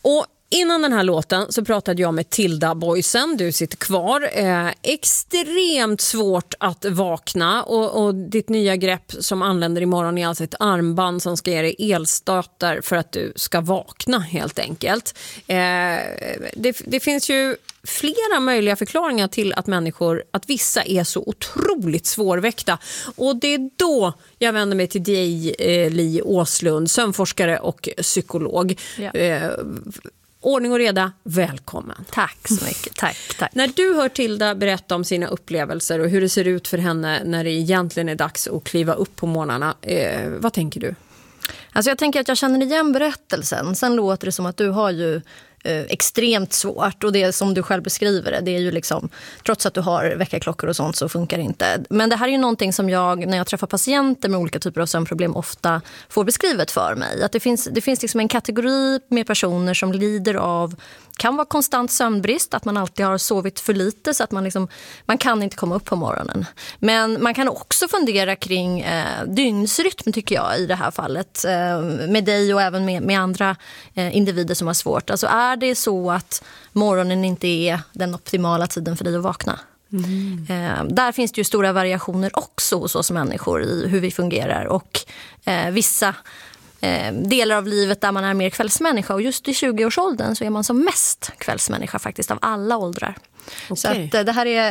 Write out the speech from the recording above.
Och innan den här låten så pratade jag med Tilda Boysen, du sitter kvar. Extremt svårt att vakna och ditt nya grepp som anländer imorgon är alltså ett armband som ska ge dig elstötar för att du ska vakna helt enkelt. Det finns ju flera möjliga förklaringar till att vissa är så otroligt svårväckta. Och det är då jag vänder mig till dig, Li Åslund, sömnforskare och psykolog. Ja. Ordning och reda, välkommen. Tack så mycket, tack. När du hör Tilda berätta om sina upplevelser och hur det ser ut för henne när det egentligen är dags att kliva upp på morgnarna, vad tänker du? Alltså jag tänker att jag känner igen berättelsen. Sen låter det som att du har ju extremt svårt, och det som du själv beskriver det är ju liksom, trots att du har väckarklockor och sånt så funkar det inte. Men det här är ju någonting som jag, när jag träffar patienter med olika typer av sömnproblem, ofta får beskrivet för mig. Att det finns liksom en kategori med personer som lider av, kan vara konstant sömnbrist, att man alltid har sovit för lite så att man kan inte komma upp på morgonen. Men man kan också fundera kring dygnsrytm, tycker jag, i det här fallet. Med dig och även med andra individer som har svårt. Alltså är det så att morgonen inte är den optimala tiden för dig att vakna? Där finns det ju stora variationer också hos oss människor i hur vi fungerar. Och vissa delar av livet där man är mer kvällsmänniska, och just i 20-årsåldern så är man som mest kvällsmänniska faktiskt av alla åldrar. Okay. Så att det här är